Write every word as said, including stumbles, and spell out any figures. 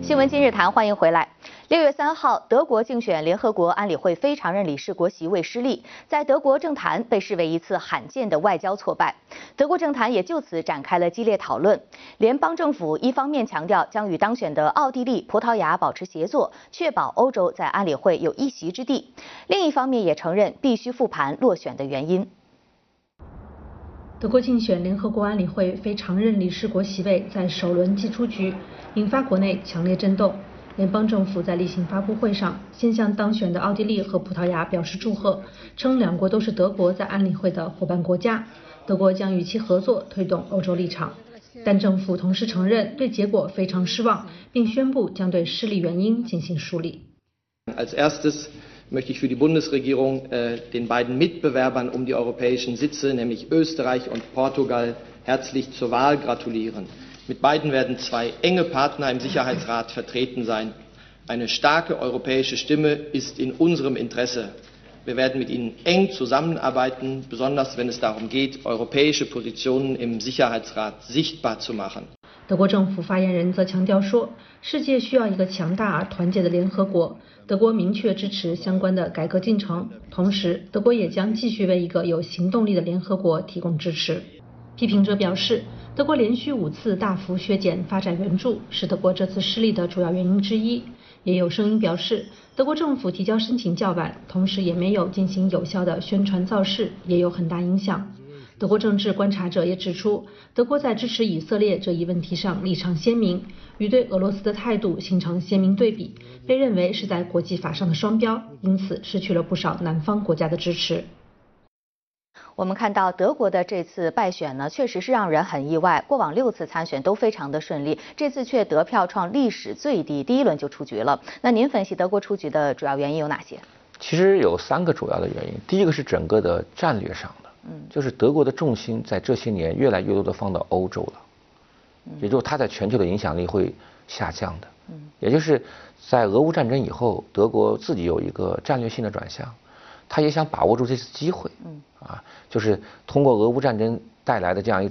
新闻今日谈，欢迎回来。六月三号，德国竞选联合国安理会非常任理事国席位失利，在德国政坛被视为一次罕见的外交挫败。德国政坛也就此展开了激烈讨论。联邦政府一方面强调将与当选的奥地利、葡萄牙保持协作，确保欧洲在安理会有一席之地；另一方面也承认必须复盘落选的原因。 德国竞选联合国安理会非常任理事国席位在首轮即出局，引发国内强烈震动。联邦政府在例行发布会上，先向当选的奥地利和葡萄牙表示祝贺，称两国都是德国在安理会的伙伴国家，德国将与其合作推动欧洲立场。但政府同时承认对结果非常失望，并宣布将对失利原因进行梳理。 Als erstes möchte ich für die Bundesregierung äh, den beiden Mitbewerbern um die europäischen Sitze, nämlich Österreich und Portugal, herzlich zur Wahl gratulieren. Mit beiden werden zwei enge Partner im Sicherheitsrat vertreten sein. Eine starke europäische Stimme ist in unserem Interesse. Wir werden mit ihnen eng zusammenarbeiten, besonders wenn es darum geht, europäische Positionen im Sicherheitsrat sichtbar zu machen. 德国政府发言人则强调说，世界需要一个强大而团结的联合国。德国明确支持相关的改革进程，同时，德国也将继续为一个有行动力的联合国提供支持。批评者表示，德国连续五次大幅削减发展援助，是德国这次失利的主要原因之一。也有声音表示，德国政府提交申请较晚，同时也没有进行有效的宣传造势，也有很大影响。德国政治观察者也指出，德国在支持以色列这一问题上立场鲜明，与对俄罗斯的态度形成鲜明对比，被认为是在国际法上的双标，因此失去了不少南方国家的支持。 我们看到德国的这次败选呢，确实是让人很意外。过往六次参选都非常的顺利，这次却得票创历史最低，第一轮就出局了。那您分析德国出局的主要原因有哪些？ 其实有三个主要的原因，第一个是整个的战略上的，嗯，就是德国的重心在这些年越来越多的放到欧洲了，嗯，也就是它在全球的影响力会下降的，嗯，也就是在俄乌战争以后，德国自己有一个战略性的转向。他也想把握住这次机会，嗯，啊，就是通过俄乌战争带来的这样一